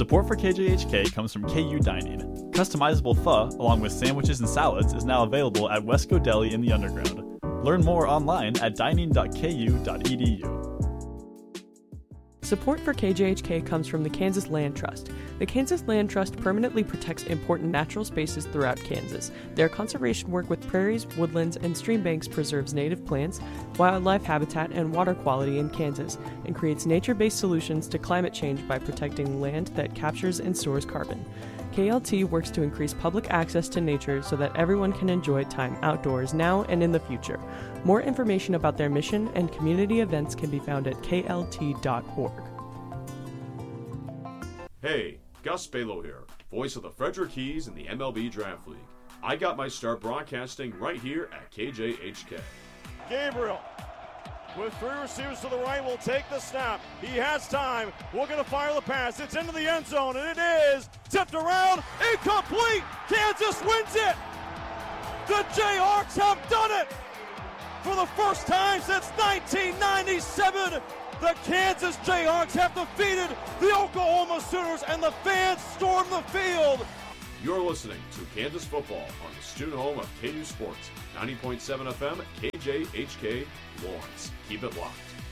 Support for KJHK comes from KU Dining. Customizable pho, along with sandwiches and salads, is now available at Wesco Deli in the Underground. Learn more online at dining.ku.edu. Support for KJHK comes from the Kansas Land Trust. The Kansas Land Trust permanently protects important natural spaces throughout Kansas. Their conservation work with prairies, woodlands, and stream banks preserves native plants, wildlife habitat, and water quality in Kansas, and creates nature-based solutions to climate change by protecting land that captures and stores carbon. KLT works to increase public access to nature so that everyone can enjoy time outdoors now and in the future. More information about their mission and community events can be found at klt.org. Hey, Gus Balo here, voice of the Frederick Keys in the MLB Draft League. I got my start broadcasting right here at KJHK. Gabriel, with three receivers to the right, will take the snap. He has time. We're going to fire the pass. It's into the end zone, and it is tipped around. Incomplete. Kansas wins it. The Jayhawks have done it. For the first time since 1997, the Kansas Jayhawks have defeated the Oklahoma Sooners, and the fans storm the field. You're listening to Kansas football on the student home of KU Sports, 90.7 FM, KJHK, Lawrence. Keep it locked.